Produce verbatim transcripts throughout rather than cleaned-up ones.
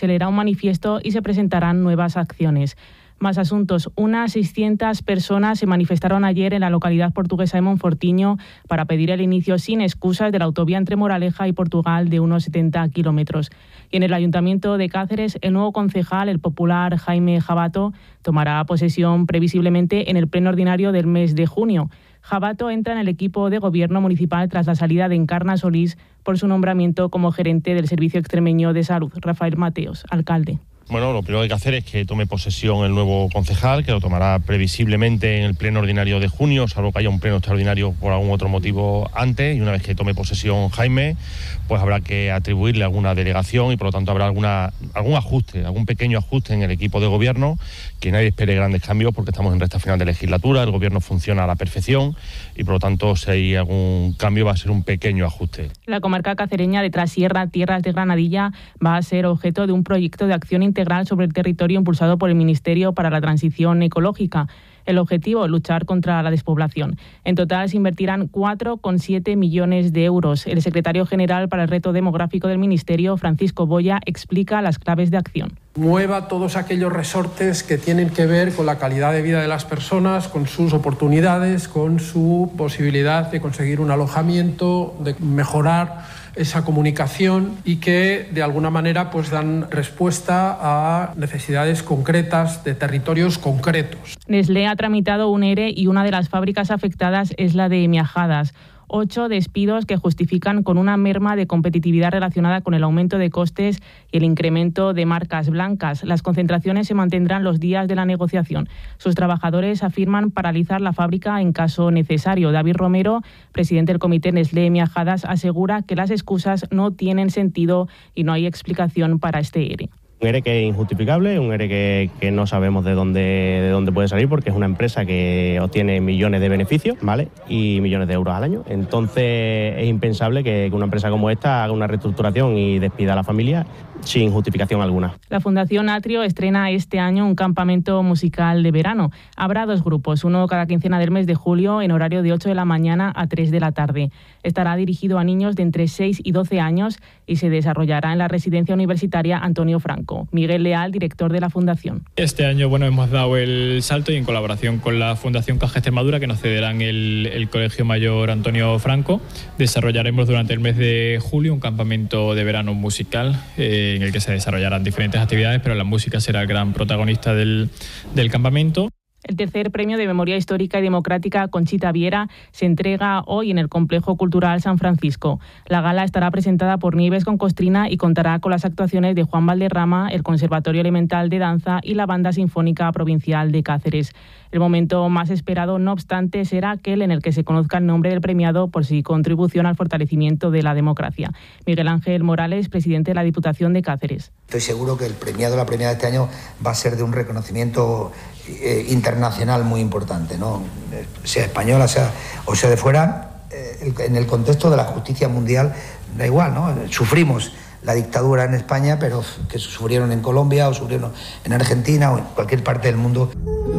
se leerá un manifiesto y se presentarán nuevas acciones. Más asuntos. Unas seiscientas personas se manifestaron ayer en la localidad portuguesa de Monfortiño para pedir el inicio sin excusas de la autovía entre Moraleja y Portugal de unos setenta kilómetros. Y en el Ayuntamiento de Cáceres, el nuevo concejal, el popular Jaime Jabato, tomará posesión previsiblemente en el pleno ordinario del mes de junio. Jabato entra en el equipo de gobierno municipal tras la salida de Encarna Solís por su nombramiento como gerente del Servicio Extremeño de Salud. Rafael Mateos, alcalde. Bueno, lo primero que hay que hacer es que tome posesión el nuevo concejal, que lo tomará previsiblemente en el pleno ordinario de junio, salvo que haya un pleno extraordinario por algún otro motivo antes, y una vez que tome posesión Jaime, pues habrá que atribuirle alguna delegación y por lo tanto habrá alguna algún ajuste, algún pequeño ajuste en el equipo de gobierno, que nadie espere grandes cambios porque estamos en recta final de legislatura, el gobierno funciona a la perfección y por lo tanto si hay algún cambio va a ser un pequeño ajuste. La comarca cacereña de Trasierra, Tierras de Granadilla, va a ser objeto de un proyecto de acción integral sobre el territorio impulsado por el Ministerio para la Transición Ecológica. El objetivo, luchar contra la despoblación. En total se invertirán cuatro coma siete millones de euros. El secretario general para el reto demográfico del Ministerio, Francisco Boya, explica las claves de acción. Mueva todos aquellos resortes que tienen que ver con la calidad de vida de las personas, con sus oportunidades, con su posibilidad de conseguir un alojamiento, de mejorar esa comunicación y que de alguna manera pues dan respuesta a necesidades concretas de territorios concretos. Nestlé ha tramitado un E R E y una de las fábricas afectadas es la de Miajadas. Ocho despidos que justifican con una merma de competitividad relacionada con el aumento de costes y el incremento de marcas blancas. Las concentraciones se mantendrán los días de la negociación. Sus trabajadores afirman paralizar la fábrica en caso necesario. David Romero, presidente del comité Nestlé Miajadas, asegura que las excusas no tienen sentido y no hay explicación para este E R E. Un E R E que es injustificable, un E R E que, que no sabemos de dónde, de dónde puede salir porque es una empresa que obtiene millones de beneficios, ¿vale? Y millones de euros al año. Entonces es impensable que, que una empresa como esta haga una reestructuración y despida a la familia sin justificación alguna. La Fundación Atrio estrena este año un campamento musical de verano. Habrá dos grupos, uno cada quincena del mes de julio en horario de ocho de la mañana a tres de la tarde. Estará dirigido a niños de entre seis y doce años y se desarrollará en la residencia universitaria Antonio Franco. Miguel Leal, director de la Fundación. Este año bueno, hemos dado el salto y en colaboración con la Fundación Caja Extremadura, que nos cederán el, el Colegio Mayor Antonio Franco, desarrollaremos durante el mes de julio un campamento de verano musical eh, en el que se desarrollarán diferentes actividades, pero la música será el gran protagonista del, del campamento. El tercer premio de Memoria Histórica y Democrática Conchita Viera se entrega hoy en el Complejo Cultural San Francisco. La gala estará presentada por Nieves con Costrina y contará con las actuaciones de Juan Valderrama, el Conservatorio Elemental de Danza y la Banda Sinfónica Provincial de Cáceres. El momento más esperado, no obstante, será aquel en el que se conozca el nombre del premiado por su contribución al fortalecimiento de la democracia. Miguel Ángel Morales, presidente de la Diputación de Cáceres. Estoy seguro que el premiado, la premiada de este año, va a ser de un reconocimiento eh, internacional muy importante, ¿no? Sea española, sea o sea de fuera, eh, en el contexto de la justicia mundial da igual, ¿no? Sufrimos la dictadura en España, pero que sufrieron en Colombia o sufrieron en Argentina o en cualquier parte del mundo.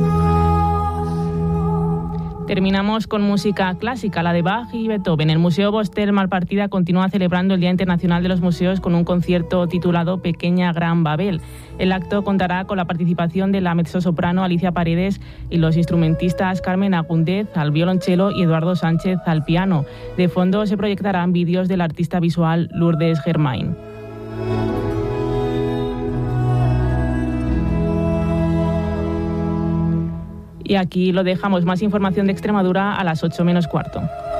Terminamos con música clásica, la de Bach y Beethoven. El Museo Bostel Malpartida continúa celebrando el Día Internacional de los Museos con un concierto titulado Pequeña Gran Babel. El acto contará con la participación de la mezzosoprano Alicia Paredes y los instrumentistas Carmen Agúndez al violonchelo y Eduardo Sánchez al piano. De fondo se proyectarán vídeos del artista visual Lourdes Germain. Y aquí lo dejamos. Más información de Extremadura a las ocho menos cuarto.